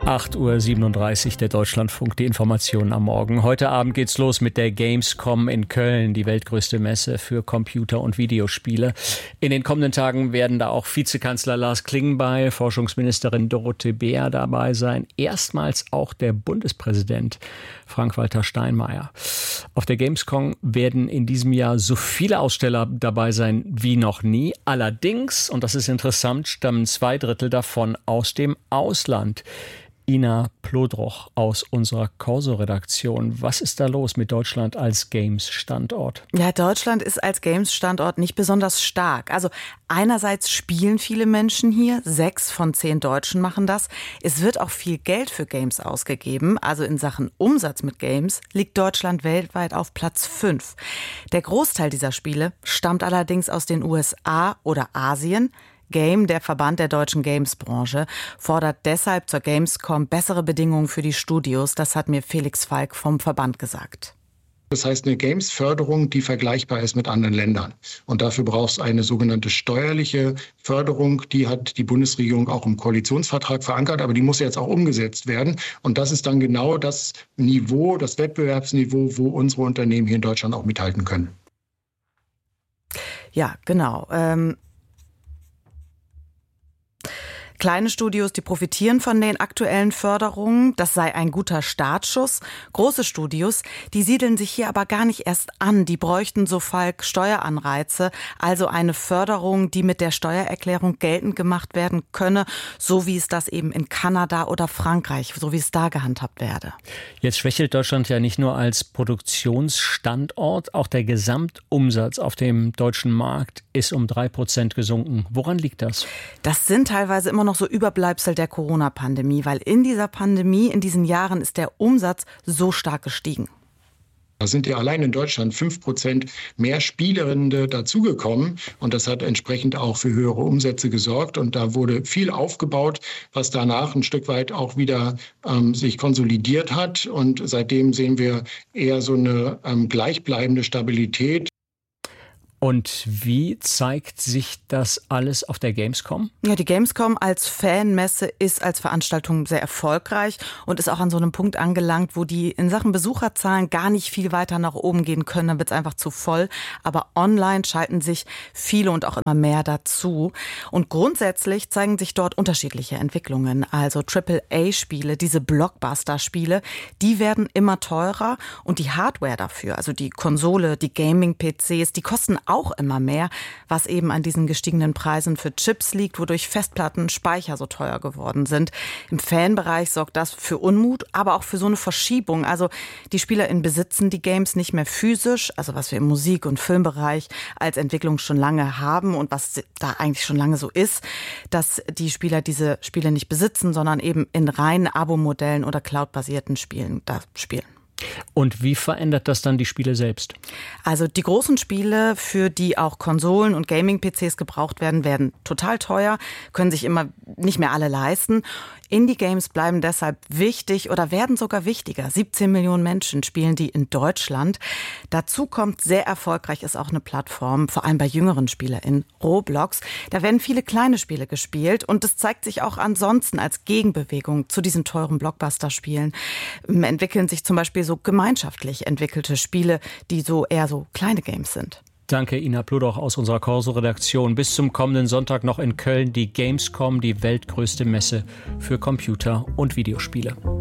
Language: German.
8:37 Uhr, der Deutschlandfunk, die Informationen am Morgen. Heute Abend geht's los mit der Gamescom in Köln, die weltgrößte Messe für Computer- und Videospiele. In den kommenden Tagen werden da auch Vizekanzler Lars Klingbeil, Forschungsministerin Dorothee Bär dabei sein. Erstmals auch der Bundespräsident Frank-Walter Steinmeier. Auf der Gamescom werden in diesem Jahr so viele Aussteller dabei sein wie noch nie. Allerdings, und das ist interessant, stammen 2/3 davon aus dem Ausland. Ina Plodroch aus unserer Corso-Redaktion. Was ist da los mit Deutschland als Games-Standort? Ja, Deutschland ist als Games-Standort nicht besonders stark. Also einerseits spielen viele Menschen hier, 6 von 10 Deutschen machen das. Es wird auch viel Geld für Games ausgegeben. Also in Sachen Umsatz mit Games liegt Deutschland weltweit auf Platz 5. Der Großteil dieser Spiele stammt allerdings aus den USA oder Asien. Game, der Verband der deutschen Games-Branche, fordert deshalb zur Gamescom bessere Bedingungen für die Studios. Das hat mir Felix Falk vom Verband gesagt. Das heißt eine Games-Förderung, die vergleichbar ist mit anderen Ländern. Und dafür braucht es eine sogenannte steuerliche Förderung. Die hat die Bundesregierung auch im Koalitionsvertrag verankert, aber die muss jetzt auch umgesetzt werden. Und das ist dann genau das Niveau, das Wettbewerbsniveau, wo unsere Unternehmen hier in Deutschland auch mithalten können. Ja, genau. Kleine Studios, die profitieren von den aktuellen Förderungen. Das sei ein guter Startschuss. Große Studios, die siedeln sich hier aber gar nicht erst an. Die bräuchten, so Falk, Steueranreize, also eine Förderung, die mit der Steuererklärung geltend gemacht werden könne, so wie es das eben in Kanada oder Frankreich, so wie es da gehandhabt werde. Jetzt schwächelt Deutschland ja nicht nur als Produktionsstandort, auch der Gesamtumsatz auf dem deutschen Markt ist um 3% gesunken. Woran liegt das? Das sind teilweise immer noch so Überbleibsel der Corona-Pandemie, weil in dieser Pandemie, in diesen Jahren ist der Umsatz so stark gestiegen. Da sind ja allein in Deutschland 5% mehr Spielende dazugekommen und das hat entsprechend auch für höhere Umsätze gesorgt und da wurde viel aufgebaut, was danach ein Stück weit auch wieder sich konsolidiert hat und seitdem sehen wir eher so eine gleichbleibende Stabilität. Und wie zeigt sich das alles auf der Gamescom? Ja, die Gamescom als Fanmesse ist als Veranstaltung sehr erfolgreich und ist auch an so einem Punkt angelangt, wo die in Sachen Besucherzahlen gar nicht viel weiter nach oben gehen können. Dann wird es einfach zu voll. Aber online schalten sich viele und auch immer mehr dazu. Und grundsätzlich zeigen sich dort unterschiedliche Entwicklungen. Also AAA-Spiele, diese Blockbuster-Spiele, die werden immer teurer und die Hardware dafür, also die Konsole, die Gaming-PCs, die kosten auch immer mehr, was eben an diesen gestiegenen Preisen für Chips liegt, wodurch Festplatten, Speicher so teuer geworden sind. Im Fanbereich sorgt das für Unmut, aber auch für so eine Verschiebung. Also die SpielerInnen besitzen die Games nicht mehr physisch, also was wir im Musik- und Filmbereich als Entwicklung schon lange haben und was da eigentlich schon lange so ist, dass die Spieler diese Spiele nicht besitzen, sondern eben in reinen Abo-Modellen oder cloud-basierten Spielen da spielen. Und wie verändert das dann die Spiele selbst? Also die großen Spiele, für die auch Konsolen und Gaming-PCs gebraucht werden, werden total teuer, können sich immer nicht mehr alle leisten. Indie-Games bleiben deshalb wichtig oder werden sogar wichtiger. 17 Millionen Menschen spielen die in Deutschland. Dazu kommt, sehr erfolgreich ist auch eine Plattform, vor allem bei jüngeren SpielerInnen, Roblox. Da werden viele kleine Spiele gespielt und das zeigt sich auch ansonsten als Gegenbewegung zu diesen teuren Blockbuster-Spielen. Entwickeln sich zum Beispiel so gemeinschaftlich entwickelte Spiele, die so eher so kleine Games sind. Danke, Ina Plodroch aus unserer Corso-Redaktion. Bis zum kommenden Sonntag noch in Köln die Gamescom, die weltgrößte Messe für Computer- und Videospiele.